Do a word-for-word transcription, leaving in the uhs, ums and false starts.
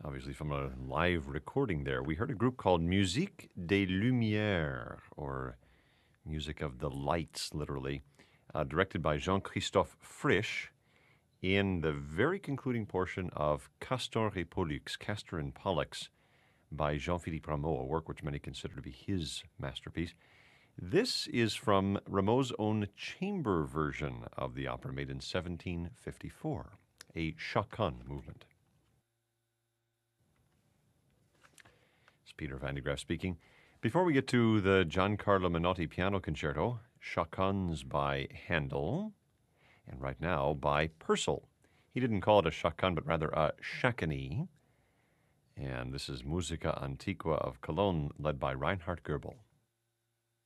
obviously from a live recording there. We heard a group called Musique des Lumières, or Music of the Lights, literally, uh, directed by Jean-Christophe Frisch, in the very concluding portion of Castor et Pollux, Castor and Pollux, by Jean-Philippe Rameau, a work which many consider to be his masterpiece. This is from Rameau's own chamber version of the opera, made in seventeen fifty-four, a chaconne movement. It's Peter Van de Graaff speaking. Before we get to the Giancarlo Menotti Piano Concerto, chaconnes by Handel, and right now by Purcell. He didn't call it a chaconne, but rather a chaconne. And this is Musica Antiqua of Cologne, led by Reinhard Goebel.